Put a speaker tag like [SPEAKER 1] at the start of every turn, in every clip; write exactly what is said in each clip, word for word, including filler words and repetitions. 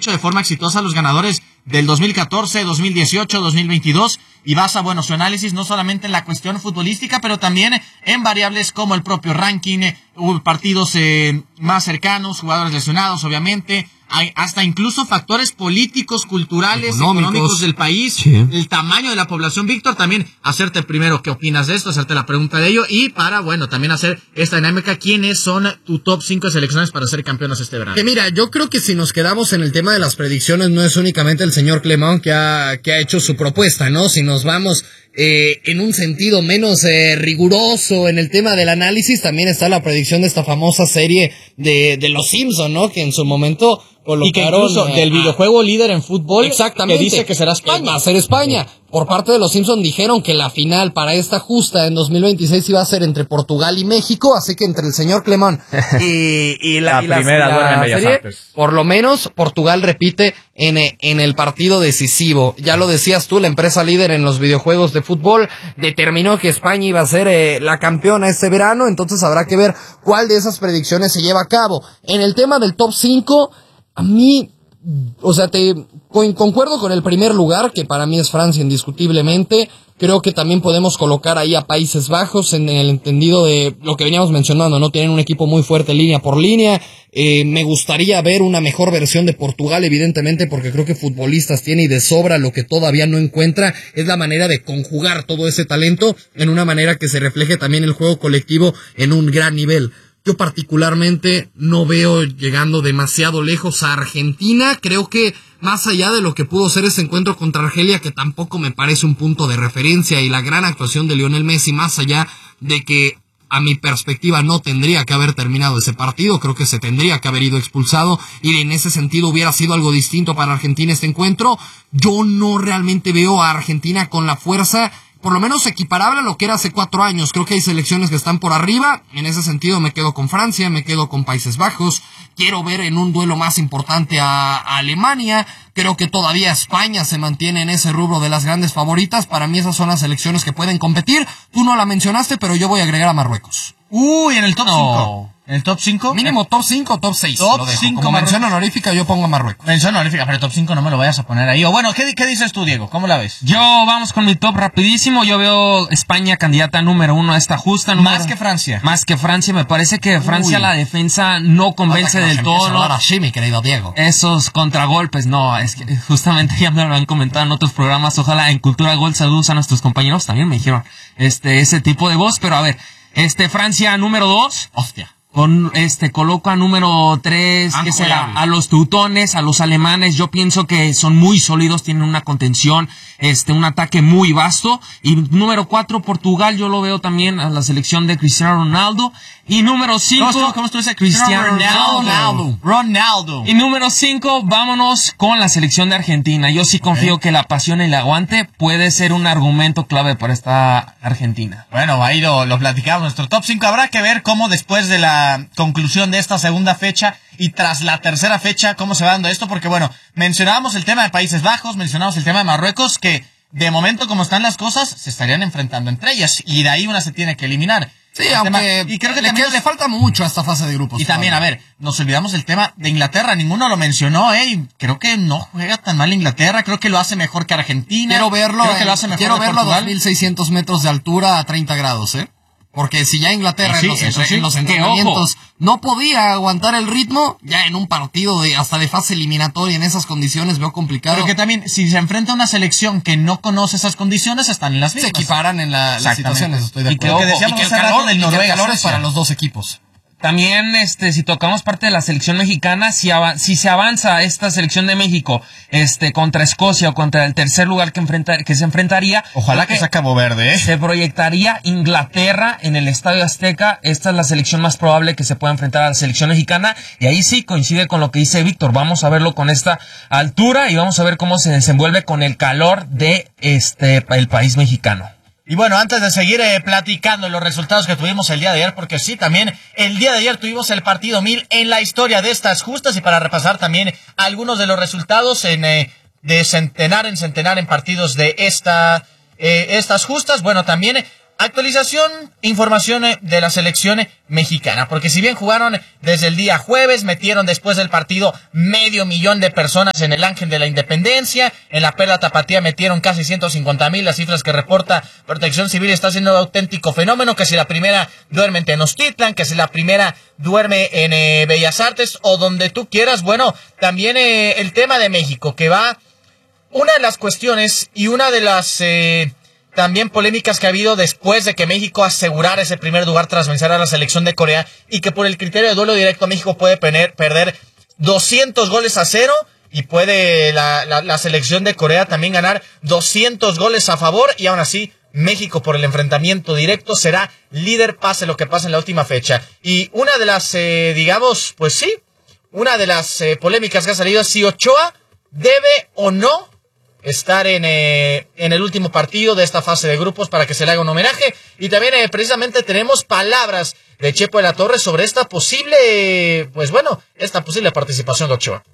[SPEAKER 1] dicho, de forma exitosa a los ganadores del dos mil catorce, dos mil dieciocho, dos mil veintidós y basa, bueno, su análisis no solamente en la cuestión futbolística, pero también en variables como el propio ranking, partidos eh, más cercanos, jugadores lesionados, obviamente, hay hasta incluso factores políticos, culturales, económicos, económicos del país, sí. El tamaño de la población. Víctor, también hacerte primero qué opinas de esto, hacerte la pregunta de ello y para, bueno, también hacer esta dinámica, ¿quiénes son tu top cinco selecciones para ser campeones este verano?
[SPEAKER 2] Que mira, yo creo que si nos quedamos en el tema de las predicciones, no es únicamente el señor Clement que ha, que ha hecho su propuesta, ¿no? Si nos vamos eh, en un sentido menos eh, riguroso en el tema del análisis, también está la predicción de esta famosa serie de, de Los Simpson, ¿no? Que en su momento colocaron,
[SPEAKER 1] y que incluso eh, del videojuego líder en fútbol,
[SPEAKER 2] exactamente,
[SPEAKER 1] que dice que será España.
[SPEAKER 2] Va a ser España. Por parte de los Simpson dijeron que la final para esta justa en dos mil veintiséis iba a ser entre Portugal y México, así que entre el señor Clement y, y la,
[SPEAKER 3] la
[SPEAKER 2] y
[SPEAKER 3] primera
[SPEAKER 2] la,
[SPEAKER 3] duerme en Bellas
[SPEAKER 2] serie,
[SPEAKER 3] Artes.
[SPEAKER 2] Por lo menos Portugal repite en, en el partido decisivo. Ya lo decías tú, la empresa líder en los videojuegos de fútbol determinó que España iba a ser eh, la campeona este verano, entonces habrá que ver cuál de esas predicciones se lleva a cabo. En el tema del top cinco, a mí, o sea, te concuerdo con el primer lugar, que para mí es Francia indiscutiblemente. Creo que también podemos colocar ahí a Países Bajos en el entendido de lo que veníamos mencionando, ¿no? Tienen un equipo muy fuerte línea por línea. Eh, me gustaría ver una mejor versión de Portugal, evidentemente, porque creo que futbolistas tiene y de sobra. Lo que todavía no encuentra es la manera de conjugar todo ese talento en una manera que se refleje también el juego colectivo en un gran nivel. Yo particularmente no veo llegando demasiado lejos a Argentina. Creo que más allá de lo que pudo ser ese encuentro contra Argelia, que tampoco me parece un punto de referencia, y la gran actuación de Lionel Messi, más allá de que a mi perspectiva no tendría que haber terminado ese partido, creo que se tendría que haber ido expulsado y en ese sentido hubiera sido algo distinto para Argentina este encuentro. Yo no realmente veo a Argentina con la fuerza por lo menos equiparable a lo que era hace cuatro años. Creo que hay selecciones que están por arriba. En ese sentido me quedo con Francia, me quedo con Países Bajos. Quiero ver en un duelo más importante a, a Alemania. Creo que todavía España se mantiene en ese rubro de las grandes favoritas. Para mí esas son las selecciones que pueden competir. Tú no la mencionaste, pero yo voy a agregar a Marruecos.
[SPEAKER 1] Uy, en el top cinco.
[SPEAKER 2] No.
[SPEAKER 1] ¿En el top cinco?
[SPEAKER 2] Mínimo top cinco o top seis.
[SPEAKER 1] Top cinco.
[SPEAKER 2] Como mención honorífica yo pongo a Marruecos.
[SPEAKER 1] Mención honorífica, pero top cinco no me lo vayas a poner ahí. O bueno, ¿qué, qué dices tú, Diego? ¿Cómo la ves?
[SPEAKER 3] Yo vamos con mi top rapidísimo. Yo veo España candidata número uno a esta justa. Número,
[SPEAKER 1] más que Francia.
[SPEAKER 3] Más que Francia. Me parece que Francia Uy. La defensa no convence del todo.
[SPEAKER 2] No, así, mi querido Diego.
[SPEAKER 3] Esos contragolpes, no, es que justamente ya me lo han comentado en otros programas. Ojalá en Cultura Gol saludos a nuestros compañeros. También me dijeron este ese tipo de voz, pero a ver, este Francia número dos.
[SPEAKER 2] Hostia.
[SPEAKER 3] Con este coloca número tres, ¿qué será? A los teutones, a los alemanes, yo pienso que son muy sólidos, tienen una contención, este, un ataque muy vasto. Y número cuatro, Portugal, yo lo veo también a la selección de Cristiano Ronaldo. Y número cinco,
[SPEAKER 1] ¿cómo, cómo estuvo ese
[SPEAKER 3] Cristiano
[SPEAKER 1] Ronaldo?
[SPEAKER 3] Ronaldo.
[SPEAKER 1] Ronaldo.
[SPEAKER 3] Y número cinco, vámonos con la selección de Argentina. Yo sí confío okay. que la pasión y el aguante puede ser un argumento clave para esta Argentina.
[SPEAKER 1] Bueno, ahí lo, lo platicamos, nuestro top cinco. Habrá que ver cómo después de la conclusión de esta segunda fecha y tras la tercera fecha, cómo se va dando esto, porque bueno, mencionábamos el tema de Países Bajos, mencionábamos el tema de Marruecos, que de momento como están las cosas, se estarían enfrentando entre ellas, y de ahí una se tiene que eliminar.
[SPEAKER 2] Sí, el aunque tema, y creo que le, también, le falta mucho a esta fase de grupos.
[SPEAKER 1] Y también, a ver, nos olvidamos del tema de Inglaterra, ninguno lo mencionó, eh, y creo que no juega tan mal Inglaterra, creo que lo hace mejor que Argentina.
[SPEAKER 2] Quiero verlo,
[SPEAKER 1] creo que lo hace mejor
[SPEAKER 2] quiero verlo
[SPEAKER 1] Portugal.
[SPEAKER 2] a dos mil seiscientos metros de altura a treinta grados, eh. Porque si ya Inglaterra sí, en, los, entre, sí, en los entrenamientos no podía aguantar el ritmo, ya en un partido de hasta de fase eliminatoria en esas condiciones veo complicado.
[SPEAKER 1] Pero que también, si se enfrenta a una selección que no conoce esas condiciones, están en las mismas.
[SPEAKER 2] Se equiparan en la, las situaciones, estoy de
[SPEAKER 1] y
[SPEAKER 2] acuerdo.
[SPEAKER 1] Que, que decíamos
[SPEAKER 2] y que el
[SPEAKER 1] calor del Noruega
[SPEAKER 2] es para los dos equipos.
[SPEAKER 3] También, este, si tocamos parte de la selección mexicana, si, av- si se avanza esta selección de México, este, contra Escocia o contra el tercer lugar que enfrenta, que se enfrentaría.
[SPEAKER 1] Ojalá que, que sea Cabo Verde, ¿eh?
[SPEAKER 3] Se proyectaría Inglaterra en el Estadio Azteca. Esta es la selección más probable que se pueda enfrentar a la selección mexicana. Y ahí sí coincide con lo que dice Víctor. Vamos a verlo con esta altura y vamos a ver cómo se desenvuelve con el calor de este, el país mexicano.
[SPEAKER 1] Y bueno, antes de seguir eh, platicando los resultados que tuvimos el día de ayer, porque sí, también el día de ayer tuvimos el partido mil en la historia de estas justas, y para repasar también algunos de los resultados en eh, de centenar en centenar en partidos de esta eh, estas justas, bueno, también Actualización, información de la selección mexicana, porque si bien jugaron desde el día jueves, metieron después del partido medio millón de personas en el Ángel de la Independencia, en la Perla Tapatía metieron casi ciento cincuenta mil, las cifras que reporta Protección Civil está siendo un auténtico fenómeno, que si la primera duerme en Tenochtitlan, que si la primera duerme en eh, Bellas Artes o donde tú quieras. Bueno, también eh, el tema de México, que va, una de las cuestiones y una de las... Eh, También polémicas que ha habido después de que México asegurara ese primer lugar tras vencer a la selección de Corea, y que por el criterio de duelo directo México puede pener, perder doscientos goles a cero y puede la, la, la selección de Corea también ganar doscientos goles a favor, y aún así México por el enfrentamiento directo será líder pase lo que pase en la última fecha. Y una de las, eh, digamos, pues sí, una de las eh, polémicas que ha salido es si Ochoa debe o no estar en, eh, en el último partido de esta fase de grupos para que se le haga un homenaje. Y también eh, precisamente tenemos palabras de Chepo de la Torre sobre esta posible, pues bueno, esta posible participación de Ochoa.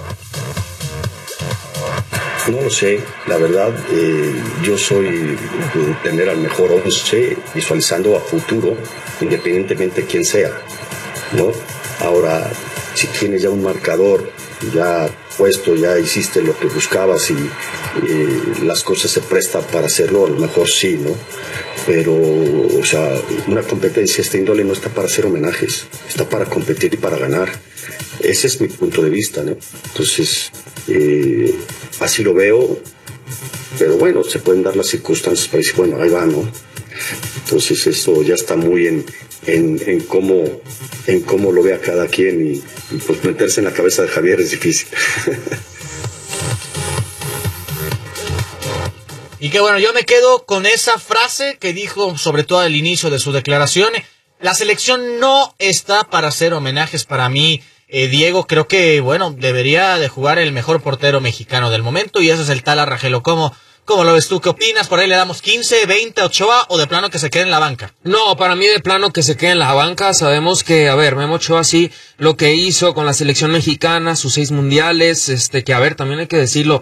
[SPEAKER 4] No lo sé, la verdad, eh, yo soy de tener al mejor once visualizando a futuro, independientemente de quién sea, ¿no? Ahora, si tienes ya un marcador ya puesto, ya hiciste lo que buscabas y eh, las cosas se prestan para hacerlo, a lo mejor sí, ¿no? Pero, o sea, una competencia esta índole no está para hacer homenajes, está para competir y para ganar. Ese es mi punto de vista, ¿no? Entonces, eh, así lo veo, pero bueno, se pueden dar las circunstancias para decir, bueno, ahí va, ¿no? Entonces esto ya está muy en, en, en cómo en cómo lo vea cada quien, y, y pues meterse en la cabeza de Javier es difícil.
[SPEAKER 1] Y que bueno, yo me quedo con esa frase que dijo sobre todo al inicio de su declaración. La selección no está para hacer homenajes para mí. Eh, Diego, creo que, bueno, debería de jugar el mejor portero mexicano del momento, y ese es el tal Arrangelo. ¿Cómo, cómo lo ves tú? ¿Qué opinas? ¿Por ahí le damos quince, veinte a Ochoa, o de plano que se quede en la banca?
[SPEAKER 3] No, para mí de plano que se quede en la banca. Sabemos que, a ver, Memo Ochoa sí, lo que hizo con la selección mexicana, sus seis mundiales, este, que a ver, también hay que decirlo,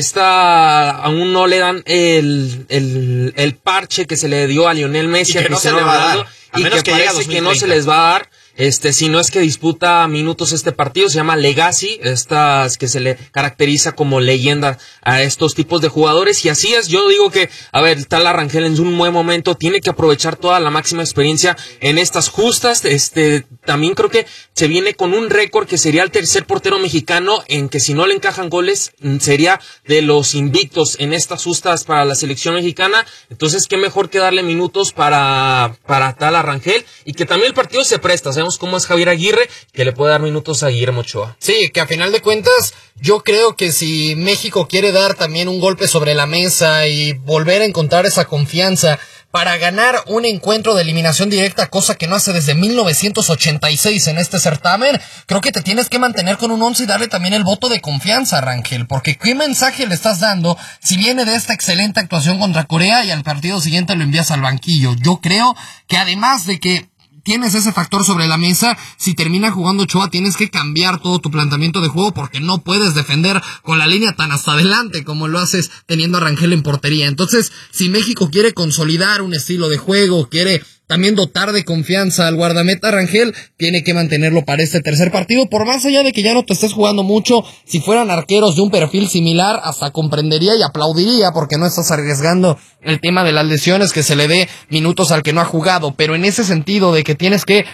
[SPEAKER 3] esta, aún no le dan el, el, el parche que se le dio a Lionel Messi,
[SPEAKER 1] y que
[SPEAKER 3] a
[SPEAKER 1] no se le va a dar, a
[SPEAKER 3] y
[SPEAKER 1] menos
[SPEAKER 3] que,
[SPEAKER 1] que llegue a
[SPEAKER 3] parece
[SPEAKER 1] dos mil
[SPEAKER 3] que no se
[SPEAKER 1] treinta.
[SPEAKER 3] les va a dar. Este, si no es que disputa minutos este partido, se llama Legacy, estas que se le caracteriza como leyenda a estos tipos de jugadores, y así es. Yo digo que, a ver, tal Arrangel en un buen momento tiene que aprovechar toda la máxima experiencia en estas justas. Este, también creo que se viene con un récord que sería el tercer portero mexicano en que si no le encajan goles, sería de los invictos en estas justas para la selección mexicana. Entonces, qué mejor que darle minutos para, para tal Arrangel, y que también el partido se presta. Sabemos cómo es Javier Aguirre, que le puede dar minutos a Guillermo Ochoa.
[SPEAKER 2] Sí, que a final de cuentas, yo creo que si México quiere dar también un golpe sobre la mesa y volver a encontrar esa confianza para ganar un encuentro de eliminación directa, cosa que no hace desde mil novecientos ochenta y seis en este certamen, creo que te tienes que mantener con un once y darle también el voto de confianza, Rangel, porque ¿qué mensaje le estás dando si viene de esta excelente actuación contra Corea y al partido siguiente lo envías al banquillo? Yo creo que además de que tienes ese factor sobre la mesa, si termina jugando Ochoa tienes que cambiar todo tu planteamiento de juego, porque no puedes defender con la línea tan hasta adelante como lo haces teniendo a Rangel en portería. Entonces, si México quiere consolidar un estilo de juego, quiere también dotar de confianza al guardameta Rangel, tiene que mantenerlo para este tercer partido, por más allá de que ya no te estés jugando mucho. Si fueran arqueros de un perfil similar, hasta comprendería y aplaudiría, porque no estás arriesgando el tema de las lesiones, que se le dé minutos al que no ha jugado, pero en ese sentido de que tienes que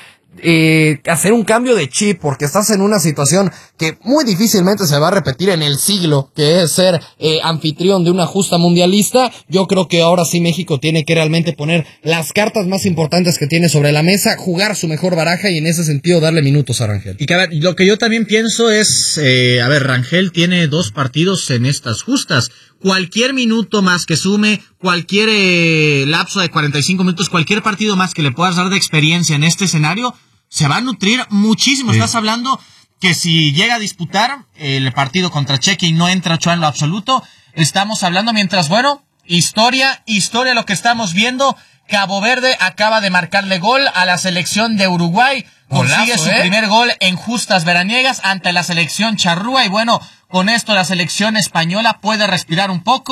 [SPEAKER 2] eh, hacer un cambio de chip, porque estás en una situación que muy difícilmente se va a repetir en el siglo, que es ser eh, anfitrión de una justa mundialista. Yo creo que ahora sí México tiene que realmente poner las cartas más importantes que tiene sobre la mesa, jugar su mejor baraja y en ese sentido darle minutos a Rangel.
[SPEAKER 1] Y que a ver, lo que yo también pienso es, eh, a ver, Rangel tiene dos partidos en estas justas. Cualquier minuto más que sume, cualquier eh, lapso de cuarenta y cinco minutos, cualquier partido más que le puedas dar de experiencia en este escenario, se va a nutrir muchísimo. Sí. Estás hablando que si llega a disputar el partido contra Chequia y no entra Ochoa en lo absoluto, estamos hablando mientras, bueno, historia, historia lo que estamos viendo. Cabo Verde acaba de marcarle gol a la selección de Uruguay. Consigue su ¿eh? primer gol en justas veraniegas ante la selección charrúa. Y bueno, con esto la selección española puede respirar un poco.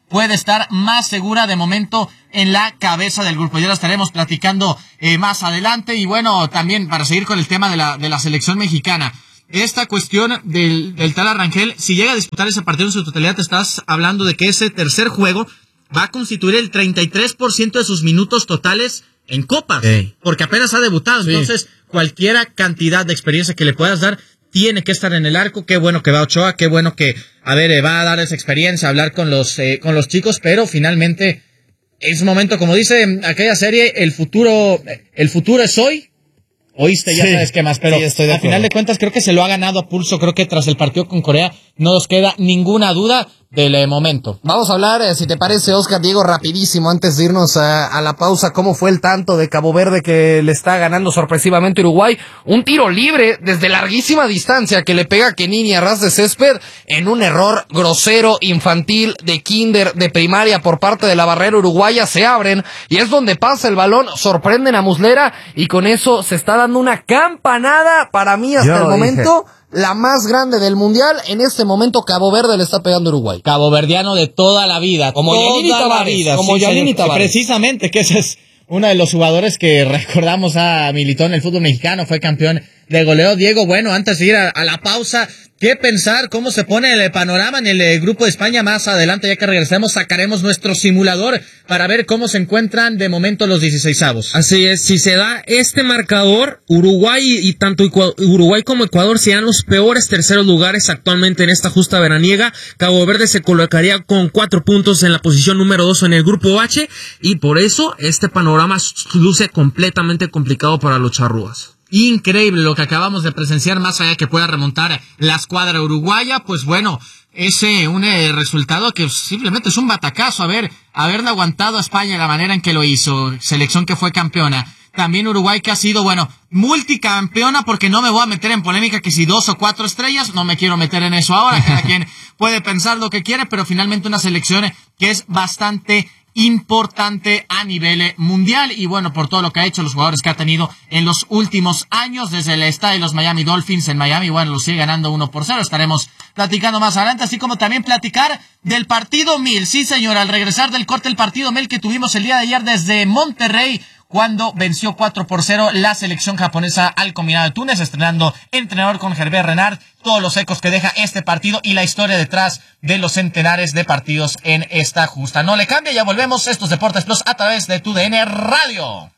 [SPEAKER 1] puede estar más segura de momento en la cabeza del grupo. Ya lo estaremos platicando eh, más adelante. Y bueno, también para seguir con el tema de la, de la selección mexicana, esta cuestión del, del tal Rangel, si llega a disputar ese partido en su totalidad, te estás hablando de que ese tercer juego va a constituir el treinta y tres por ciento de sus minutos totales en copas, hey. porque apenas ha debutado. Sí. Entonces, cualquiera cantidad de experiencia que le puedas dar tiene que estar en el arco. Qué bueno que va Ochoa, qué bueno que, a ver, eh, va a dar esa experiencia, hablar con los, eh, con los chicos, pero finalmente es momento, como dice aquella serie, el futuro, el futuro es hoy. Oíste, ya sí, sabes qué más, pero sí, al final de cuentas creo que se lo ha ganado a pulso. Creo que tras el partido con Corea no nos queda ninguna duda del eh, momento.
[SPEAKER 2] Vamos a hablar, eh, si te parece, Oscar Diego, rapidísimo, antes de irnos a, a la pausa, cómo fue el tanto de Cabo Verde que le está ganando sorpresivamente Uruguay. Un tiro libre desde larguísima distancia que le pega a Kenini a ras de césped en un error grosero, infantil, de kinder, de primaria por parte de la barrera uruguaya. Se abren y es donde pasa el balón, sorprenden a Muslera y con eso se está dando una campanada, para mí hasta el momento dije. La más grande del mundial. En este momento Cabo Verde le está pegando a Uruguay.
[SPEAKER 1] Cabo Verdiano de toda la vida, como Yalini Tavares,
[SPEAKER 2] como sí, Yalini Tavares.
[SPEAKER 1] Precisamente, que ese es uno de los jugadores que recordamos a militó en el fútbol mexicano, fue campeón de goleo. Diego, bueno, antes de ir a, a la pausa, ¿qué pensar? ¿Cómo se pone el panorama en el, el grupo de España? Más adelante, ya que regresemos, sacaremos nuestro simulador para ver cómo se encuentran de momento los dieciseisavos.
[SPEAKER 3] Así es, si se da este marcador, Uruguay y tanto Uruguay como Ecuador serían los peores terceros lugares actualmente en esta justa veraniega. Cabo Verde se colocaría con cuatro puntos en la posición número dos en el grupo H, y por eso este panorama luce completamente complicado para los charrúas.
[SPEAKER 1] Increíble lo que acabamos de presenciar, más allá de que pueda remontar la escuadra uruguaya, pues bueno, ese un eh, resultado que simplemente es un batacazo, a ver, haberle aguantado a España de la manera en que lo hizo, selección que fue campeona. También Uruguay que ha sido, bueno, multicampeona, porque no me voy a meter en polémica que si dos o cuatro estrellas, no me quiero meter en eso ahora, cada quien puede pensar lo que quiere, pero finalmente una selección que es bastante importante a nivel mundial, y bueno, por todo lo que ha hecho, los jugadores que ha tenido en los últimos años, desde el estadio de los Miami Dolphins en Miami, bueno, lo sigue ganando uno por cero, estaremos platicando más adelante, así como también platicar del partido mil, sí señor, al regresar del corte el partido mil que tuvimos el día de ayer desde Monterrey, cuando venció cuatro por cero la selección japonesa al combinado de Túnez, estrenando entrenador con Hervé Renard, todos los ecos que deja este partido y la historia detrás de los centenares de partidos en esta justa. No le cambie, ya volvemos, estos Deportes Plus a través de tu D N Radio.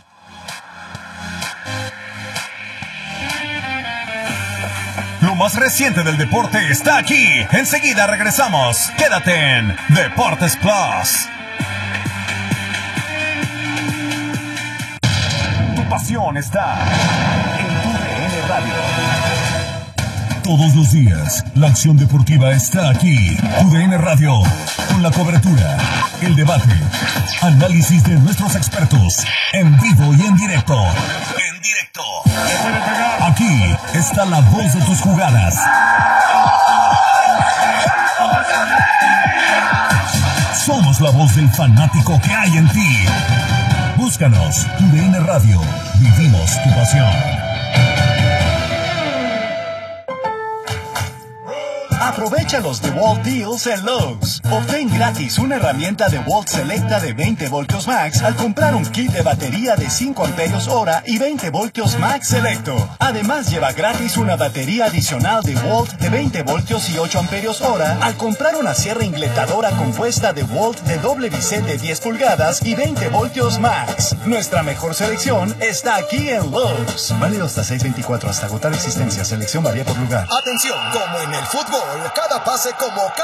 [SPEAKER 5] Lo más reciente del deporte está aquí. Enseguida regresamos. Quédate en Deportes Plus. Tu pasión está en tu D N Radio. Todos los días, la acción deportiva está aquí. Tu D N Radio, con la cobertura, el debate, análisis de nuestros expertos, en vivo y en directo. En directo. Aquí está la voz de tus jugadas. Somos la voz del fanático que hay en ti. Búscanos, Tu D N Radio. Vivimos tu pasión. Aprovecha los DeWalt Deals en Lowe's. Obtén gratis una herramienta DeWalt Selecta de veinte voltios max al comprar un kit de batería de cinco amperios hora y veinte voltios max selecto. Además, lleva gratis una batería adicional DeWalt de veinte voltios y ocho amperios hora al comprar una sierra ingletadora compuesta DeWalt de doble biset de diez pulgadas y veinte voltios max. Nuestra mejor selección está aquí en Lowe's. Válido hasta seis veinticuatro, hasta agotar existencia. Selección varía por lugar.
[SPEAKER 6] Atención, como en el fútbol, cada pase como cada